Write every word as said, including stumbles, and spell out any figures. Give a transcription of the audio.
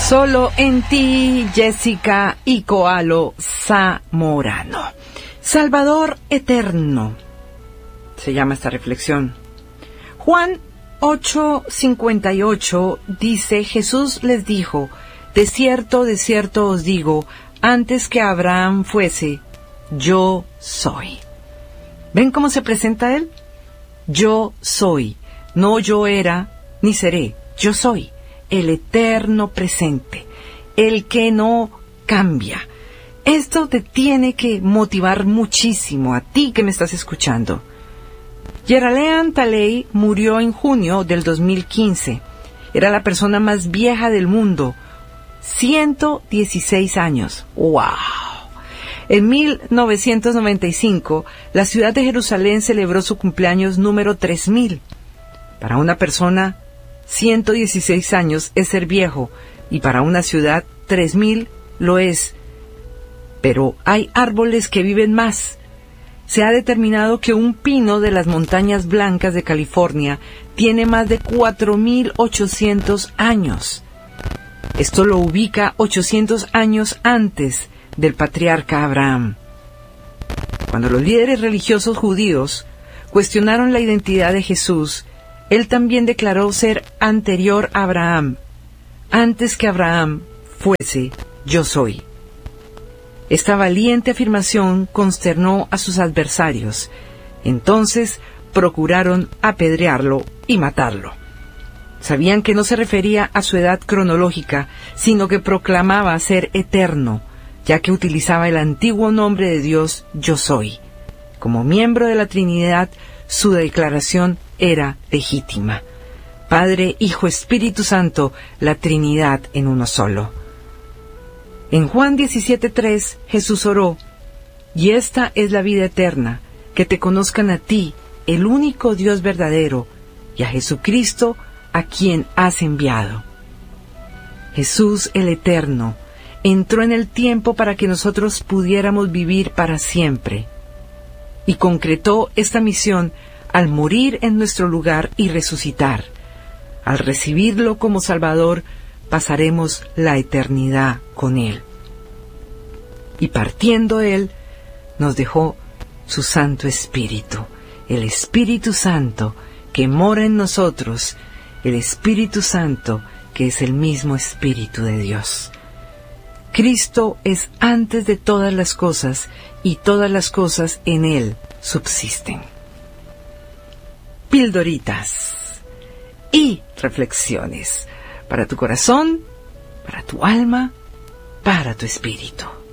Solo en ti, Jessica y Koalo Zamorano. Salvador eterno, se llama esta reflexión. Juan ocho cincuenta y ocho dice: Jesús les dijo, de cierto, de cierto os digo, antes que Abraham fuese, yo soy. ¿Ven cómo se presenta él? Yo soy, no yo era ni seré, yo soy. El eterno presente, el que no cambia. Esto te tiene que motivar muchísimo a ti que me estás escuchando. Yeralean Taley murió en junio del dos mil quince. Era la persona más vieja del mundo, ciento dieciséis años. ¡Wow! En mil novecientos noventa y cinco, la ciudad de Jerusalén celebró su cumpleaños número tres mil. Para una persona, ciento dieciséis años es ser viejo, y para una ciudad, tres mil lo es. Pero hay árboles que viven más. Se ha determinado que un pino de las montañas blancas de California tiene más de cuatro mil ochocientos años. Esto lo ubica ochocientos años antes del patriarca Abraham. Cuando los líderes religiosos judíos cuestionaron la identidad de Jesús, él también declaró ser anterior a Abraham. Antes que Abraham fuese, yo soy. Esta valiente afirmación consternó a sus adversarios. Entonces procuraron apedrearlo y matarlo. Sabían que no se refería a su edad cronológica, sino que proclamaba ser eterno, ya que utilizaba el antiguo nombre de Dios, yo soy. Como miembro de la Trinidad, su declaración era legítima. Padre, Hijo, Espíritu Santo, la Trinidad en uno solo. En Juan diecisiete tres, Jesús oró: y esta es la vida eterna, que te conozcan a ti, el único Dios verdadero, y a Jesucristo, a quien has enviado. Jesús el Eterno entró en el tiempo para que nosotros pudiéramos vivir para siempre, y concretó esta misión al morir en nuestro lugar y resucitar. Al recibirlo como Salvador, pasaremos la eternidad con Él. Y partiendo Él, nos dejó su Santo Espíritu, el Espíritu Santo que mora en nosotros, el Espíritu Santo que es el mismo Espíritu de Dios. Cristo es antes de todas las cosas, y todas las cosas en Él subsisten. Pildoritas y reflexiones para tu corazón, para tu alma, para tu espíritu.